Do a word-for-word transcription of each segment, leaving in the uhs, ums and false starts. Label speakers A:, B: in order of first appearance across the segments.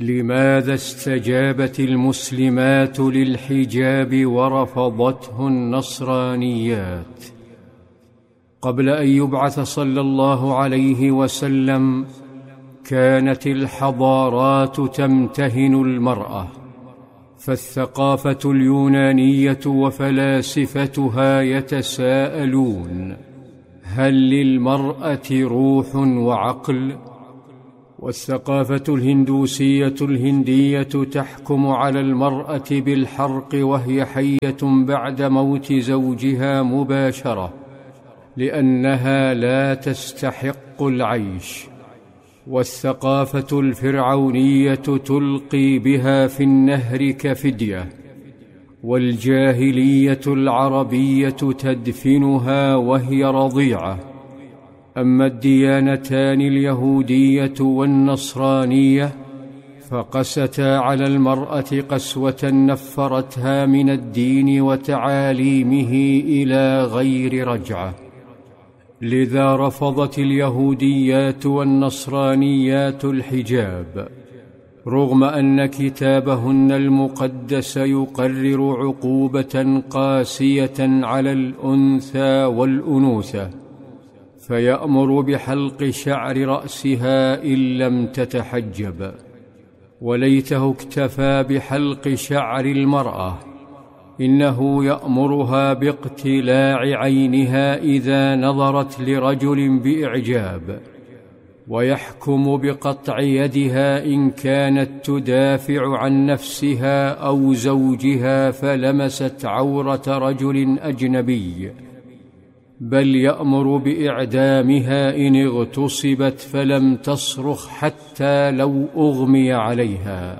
A: لماذا استجابت المسلمات للحجاب ورفضته النصرانيات؟ قبل أن يبعث صلى الله عليه وسلم كانت الحضارات تمتهن المرأة، فالثقافة اليونانية وفلاسفتها يتساءلون: هل للمرأة روح وعقل؟ والثقافة الهندوسية الهندية تحكم على المرأة بالحرق وهي حية بعد موت زوجها مباشرة، لأنها لا تستحق العيش. والثقافة الفرعونية تلقي بها في النهر كفدية، والجاهلية العربية تدفنها وهي رضيعة. أما الديانتان اليهودية والنصرانية فقستا على المرأة قسوة نفرتها من الدين وتعاليمه إلى غير رجعة. لذا رفضت اليهوديات والنصرانيات الحجاب، رغم أن كتابهن المقدس يقرر عقوبة قاسية على الأنثى والأنوثة، فيأمر بحلق شعر رأسها إن لم تتحجب. وليته اكتفى بحلق شعر المرأة، إنه يأمرها باقتلاع عينها إذا نظرت لرجل بإعجاب، ويحكم بقطع يدها إن كانت تدافع عن نفسها أو زوجها فلمست عورة رجل أجنبي، بل يأمر بإعدامها إن اغتصبت فلم تصرخ حتى لو أغمي عليها.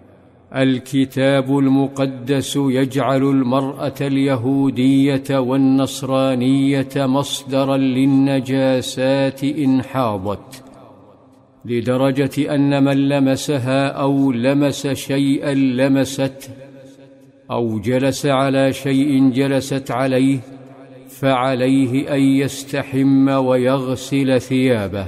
A: الكتاب المقدس يجعل المرأة اليهودية والنصرانية مصدرا للنجاسات إن حاضت، لدرجة أن من لمسها أو لمس شيئا لمسته أو جلس على شيء جلست عليه فعليه أن يستحم ويغسل ثيابه.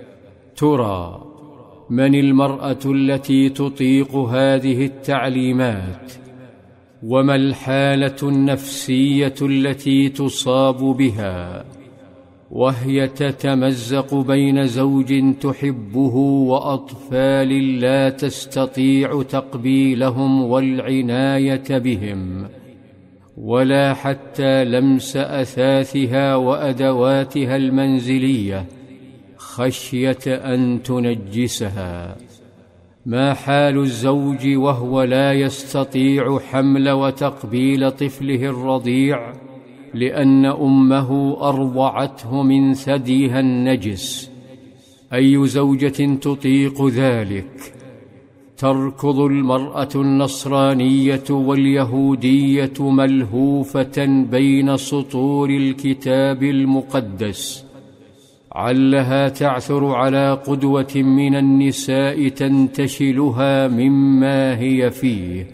A: ترى من المرأة التي تطيق هذه التعليمات؟ وما الحالة النفسية التي تصاب بها وهي تتمزق بين زوج تحبه وأطفال لا تستطيع تقبيلهم والعناية بهم، ولا حتى لمس أثاثها وأدواتها المنزلية خشية أن تنجسها؟ ما حال الزوج وهو لا يستطيع حمل وتقبيل طفله الرضيع لأن أمه أرضعته من ثديها النجس؟ أي زوجة تطيق ذلك؟ تركض المرأة النصرانية واليهودية ملهوفة بين سطور الكتاب المقدس، علها تعثر على قدوة من النساء تنتشلها مما هي فيه،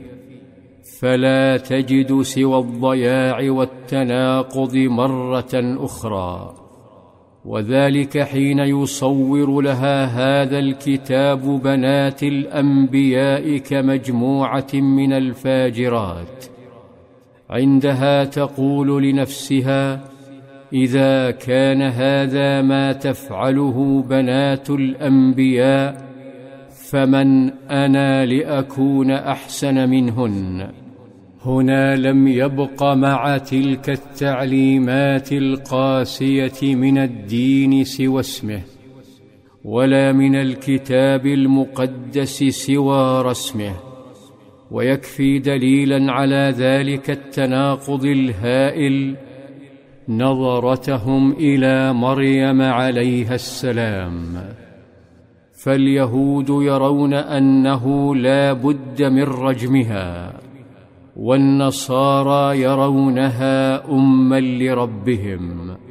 A: فلا تجد سوى الضياع والتناقض مرة أخرى. وذلك حين يصور لها هذا الكتاب بنات الأنبياء كمجموعة من الفاجرات. عندها تقول لنفسها: إذا كان هذا ما تفعله بنات الأنبياء فمن أنا لأكون أحسن منهن؟ هنا لم يبق مع تلك التعليمات القاسية من الدين سوى اسمه، ولا من الكتاب المقدس سوى رسمه. ويكفي دليلا على ذلك التناقض الهائل نظرتهم إلى مريم عليها السلام. فاليهود يرون أنه لا بد من رجمها، والنصارى يرونها أما لربهم.